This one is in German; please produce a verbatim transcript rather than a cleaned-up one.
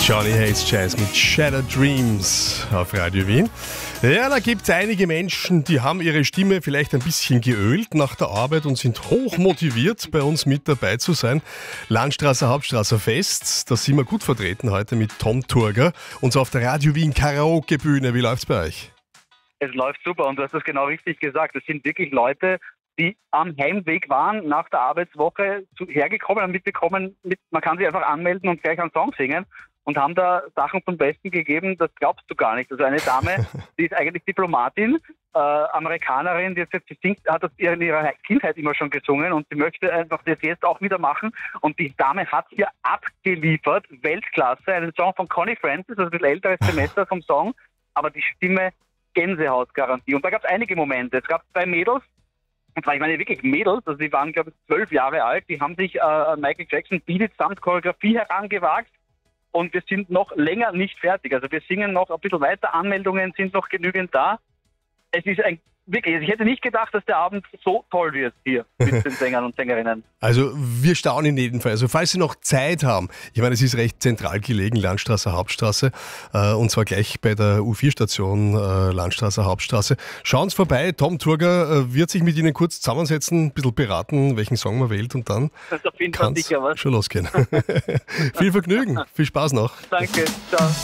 Johnny Hates Jazz mit Shattered Dreams auf Radio Wien. Ja, da gibt es einige Menschen, die haben ihre Stimme vielleicht ein bisschen geölt nach der Arbeit und sind hoch motiviert, bei uns mit dabei zu sein. Landstraße Hauptstraße Fest, da sind wir gut vertreten heute mit Tom Turger und so auf der Radio Wien Karaoke-Bühne. Wie läuft's bei euch? Es läuft super und du hast das genau richtig gesagt. Es sind wirklich Leute, die am Heimweg waren, nach der Arbeitswoche zu, hergekommen und mitbekommen, mit, man kann sich einfach anmelden und gleich einen Song singen und haben da Sachen zum Besten gegeben, das glaubst du gar nicht. Also eine Dame, die ist eigentlich Diplomatin, äh, Amerikanerin, die, jetzt, die singt, hat das in ihrer Kindheit immer schon gesungen und sie möchte einfach das jetzt auch wieder machen und die Dame hat hier abgeliefert, Weltklasse, einen Song von Connie Francis, also ein bisschen älteres Semester vom Song, aber die Stimme Gänsehautgarantie. Und da gab es einige Momente. Es gab zwei Mädels, und zwar, ich meine wirklich Mädels, also die waren, glaube ich, zwölf Jahre alt, die haben sich äh, Michael Jackson Beat It samt Choreografie herangewagt und wir sind noch länger nicht fertig. Also wir singen noch ein bisschen weiter, Anmeldungen sind noch genügend da. Es ist ein Wirklich, ich hätte nicht gedacht, dass der Abend so toll wird hier mit den Sängern und Sängerinnen. Also wir staunen in jedem Fall. Also falls Sie noch Zeit haben, ich meine, es ist recht zentral gelegen, Landstraße, Hauptstraße, äh, und zwar gleich bei der U vier Station äh, Landstraße, Hauptstraße. Schauen Sie vorbei, Tom Turger äh, wird sich mit Ihnen kurz zusammensetzen, ein bisschen beraten, welchen Song man wählt und dann kann es schon losgehen. Viel Vergnügen, viel Spaß noch. Danke, ciao.